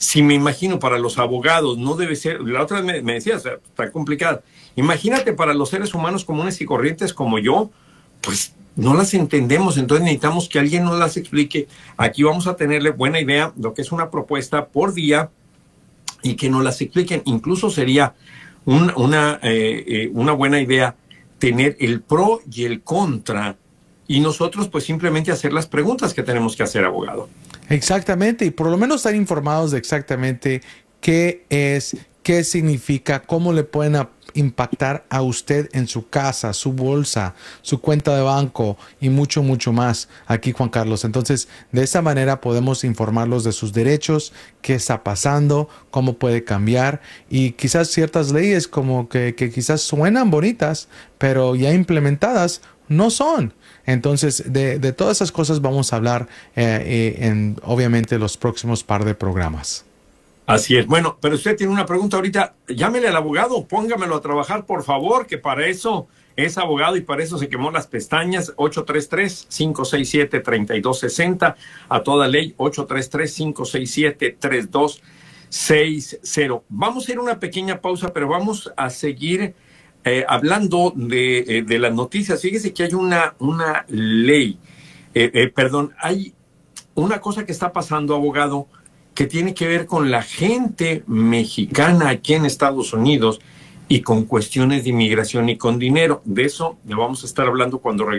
Si me imagino para los abogados, no debe ser, la otra vez me decía, o sea, está complicada. Imagínate para los seres humanos comunes y corrientes como yo, pues no las entendemos, entonces necesitamos que alguien nos las explique. Aquí vamos a tenerle buena idea, lo que es una propuesta por día y que nos las expliquen. Incluso sería una buena idea tener el pro y el contra y nosotros pues simplemente hacer las preguntas que tenemos que hacer, abogado. Exactamente, y por lo menos estar informados de exactamente qué es, qué significa, cómo le pueden impactar a usted en su casa, su bolsa, su cuenta de banco y mucho, mucho más aquí, Juan Carlos. Entonces, de esa manera podemos informarlos de sus derechos, qué está pasando, cómo puede cambiar y quizás ciertas leyes como que quizás suenan bonitas, pero ya implementadas no son. Entonces, de todas esas cosas vamos a hablar en, obviamente, los próximos par de programas. Así es. Bueno, pero usted tiene una pregunta ahorita. Llámele al abogado, póngamelo a trabajar, por favor, que para eso es abogado y para eso se quemó las pestañas. 833-567-3260. A toda ley, 833-567-3260. Vamos a ir a una pequeña pausa, pero vamos a seguir hablando de las noticias. Fíjese que hay una ley, hay una cosa que está pasando, abogado, que tiene que ver con la gente mexicana aquí en Estados Unidos y con cuestiones de inmigración y con dinero. De eso le vamos a estar hablando cuando regresemos.